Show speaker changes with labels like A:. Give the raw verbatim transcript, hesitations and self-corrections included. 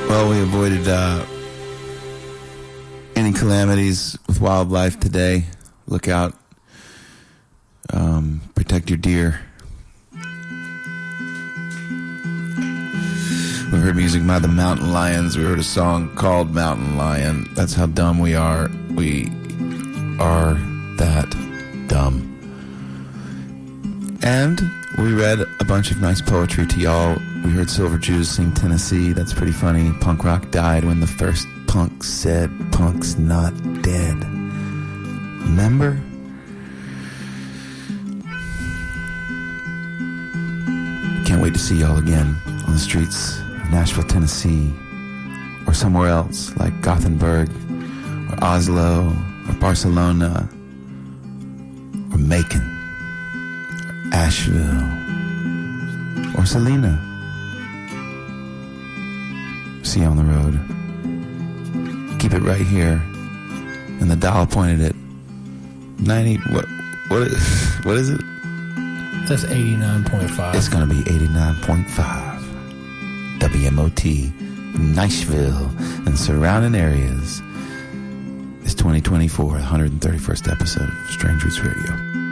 A: Well, we avoided uh, any calamities with wildlife today. Look out. Um, protect your deer. We heard music by the Mountain Lions. We heard a song called Mountain Lion. That's how dumb we are. We are that dumb. And we read a bunch of nice poetry to y'all. We heard Silver Jews sing Tennessee. That's pretty funny. Punk rock died when the first punk said, "Punk's not dead." Remember? Can't wait to see y'all again on the streets of Nashville, Tennessee, or somewhere else like Gothenburg, or Oslo, or Barcelona, or Macon, or Asheville, or Salina. See you on the road. Keep it right here, and the dial pointed at ninety. What? What? Is, what is it?
B: That's eighty-nine point five.
A: It's going to be eighty-nine point five. W M O T, Nashville, and surrounding areas. It's twenty twenty-four, one hundred thirty-first episode of Strange Roots Radio.